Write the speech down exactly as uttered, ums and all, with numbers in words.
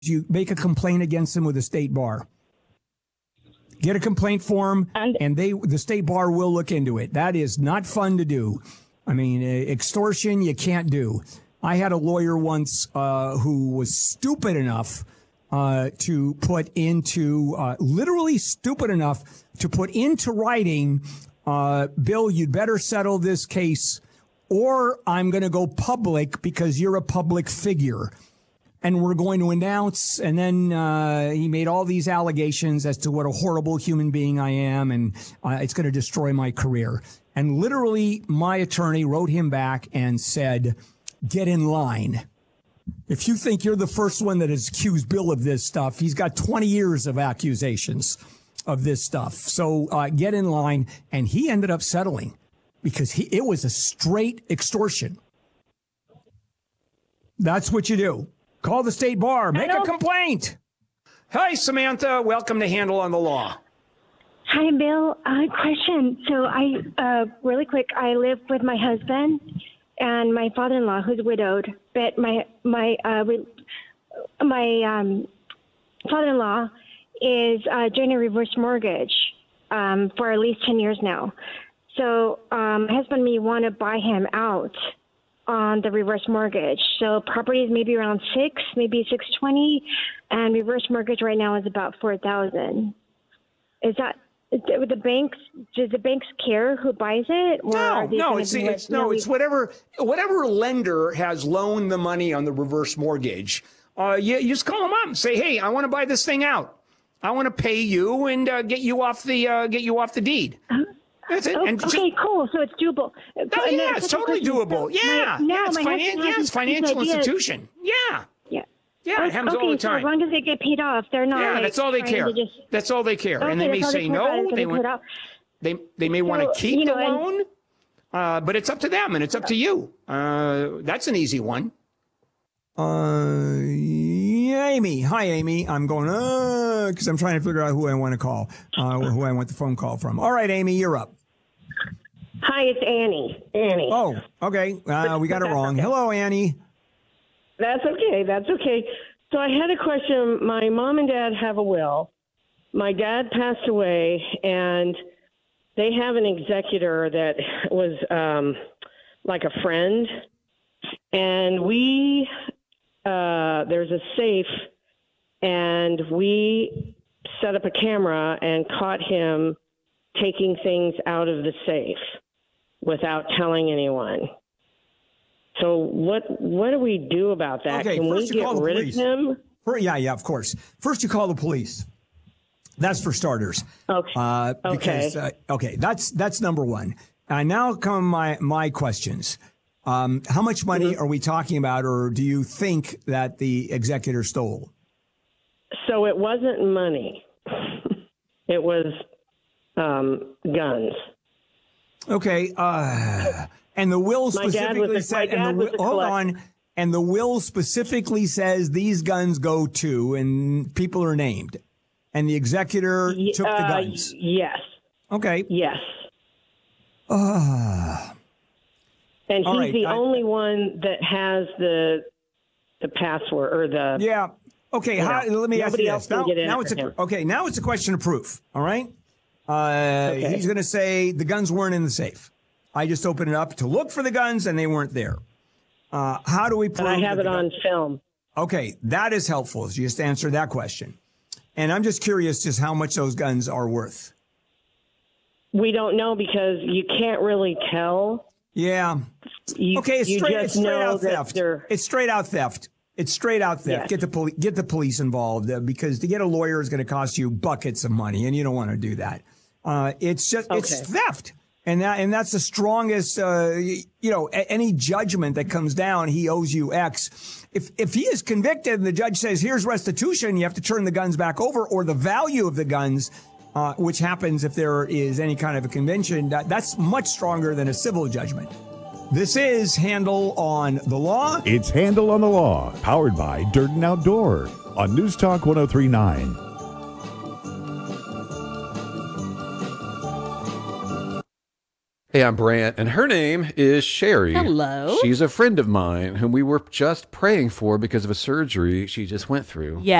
you make a complaint against them with the state bar. Get a complaint form, and, and they the state bar will look into it. That is not fun to do. I mean, extortion you can't do. I had a lawyer once uh, who was stupid enough uh, to put into, uh, literally stupid enough to put into writing, uh, Bill, you'd better settle this case or I'm going to go public because you're a public figure. And we're going to announce, and then uh, he made all these allegations as to what a horrible human being I am, and uh, it's going to destroy my career. And literally, my attorney wrote him back and said, get in line. If you think you're the first one that has accused Bill of this stuff, he's got twenty years of accusations of this stuff. So uh, get in line. And he ended up settling because he, it was a straight extortion. That's what you do. Call the state bar. Make a complaint. Hi, Samantha. Welcome to Handle on the Law. Hi, Bill. Uh, question. So I, uh, really quick, I live with my husband and my father-in-law, who's widowed. But my my uh, re- my um, father-in-law is uh, doing a reverse mortgage um, for at least ten years now. So um, my husband and me want to buy him out on the reverse mortgage. So property is maybe around six, maybe six twenty, and reverse mortgage right now is about four thousand. Is that with the banks? Does the banks care who buys it? Or no, are they no, it's, it's no, really? it's whatever whatever lender has loaned the money on the reverse mortgage. Uh, you, you just call them up and say, hey, I want to buy this thing out. I want to pay you and uh, get you off the uh, get you off the deed. Uh-huh. That's it. Oh, and okay, just, cool. So it's doable. Oh, yeah, it's totally doable. Yeah, my, no, yeah, it's, my finan- yeah, it's financial institution. Yeah. Yeah. Yeah, it happens okay, all the time. So as long as they get paid off, they're not. Yeah, like, that's all they care. Just... That's all they care. Okay, and they may say no. They, want, they they may so, want to keep you know, the loan, and... uh, but it's up to them and it's up to you. Uh, that's an easy one. Uh, Amy. Hi, Amy. I'm going, uh, because I'm trying to figure out who I want to call, uh, who I want the phone call from. All right, Amy, you're up. Hi, it's Annie. Annie. Oh, okay. Uh, we got it wrong. Hello, Annie. That's okay. That's okay. So I had a question. My mom and dad have a will. My dad passed away, and they have an executor that was um, like a friend. And we, uh, there's a safe, and we set up a camera and caught him taking things out of the safe without telling anyone. So what what do we do about that? Okay, Can we get rid of him? For, yeah, yeah, of course. First, you call the police. That's for starters. Okay. Uh, because, okay. Uh, okay, that's that's number one. Uh, now come my my questions. Um, how much money mm-hmm. are we talking about, or do you think that the executor stole? So it wasn't money. It was um, guns. Okay. Uh, and the will specifically a, said, and the, hold on, and the will specifically says these guns go to, and people are named, and the executor y- took the uh, guns. Yes. Okay. Yes. Uh, and he's right. the I, only one that has the the password or the. Yeah. Okay. How, let me ask you this. Now, now it's a, okay. Now it's a question of proof. All right. Uh, okay. He's going to say the guns weren't in the safe. I just opened it up to look for the guns, and they weren't there. Uh, how do we prove? And I have it on guns? film. Okay, that is helpful. So just answer that question. And I'm just curious just how much those guns are worth. We don't know because you can't really tell. Yeah. You, okay, it's you straight, just it's straight know out theft. It's straight out theft. It's straight out theft. Yes. Get the poli- get the police involved uh, because to get a lawyer is going to cost you buckets of money, and you don't want to do that. Uh, it's just okay. It's theft, and that and that's the strongest. Uh, you know, a- any judgment that comes down, he owes you X. If if he is convicted and the judge says here's restitution, you have to turn the guns back over, or the value of the guns, uh, which happens if there is any kind of a convention. That, that's much stronger than a civil judgment. This is Handle on the Law. It's Handle on the Law, powered by Durden Outdoor on News Talk one oh three point nine. Hey, I'm Brant, and her name is Sherry. Hello. She's a friend of mine whom we were just praying for because of a surgery she just went through. Yeah.